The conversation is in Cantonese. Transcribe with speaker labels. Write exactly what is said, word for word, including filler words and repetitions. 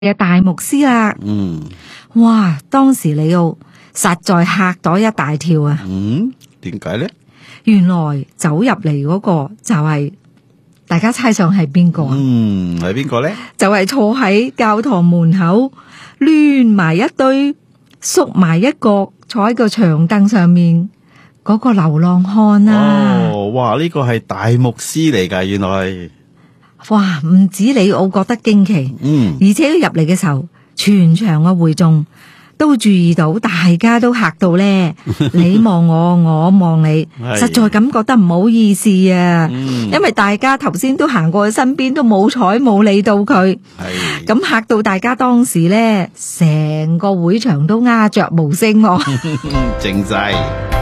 Speaker 1: 嘅大牧師啦。
Speaker 2: 嗯，
Speaker 1: 哇！當時李奧實在嚇咗一大跳啊！
Speaker 2: 嗯，點解咧？
Speaker 1: 原來走入嚟嗰個就係、大家猜想係邊個啊？
Speaker 2: 嗯，係邊個咧？
Speaker 1: 就係坐喺教堂門口攣埋一堆，縮埋一角，坐喺個長凳上面嗰個流浪漢啊！
Speaker 2: 哦，哇！呢個係大牧師嚟㗎，原來。
Speaker 1: 哇！唔止李奧覺得驚奇，
Speaker 2: 嗯，
Speaker 1: 而且佢入嚟嘅時候，全場嘅會眾都注意到，大家都嚇到咧，你望我，我望你，
Speaker 2: 係
Speaker 1: 實在感覺得唔好意思啊！
Speaker 2: 嗯，
Speaker 1: 因為大家頭先都行過佢身邊，都冇睬冇理到佢，
Speaker 2: 係
Speaker 1: 咁嚇到大家當時咧，成個會場都鴉雀無聲喎。
Speaker 2: 靜晒。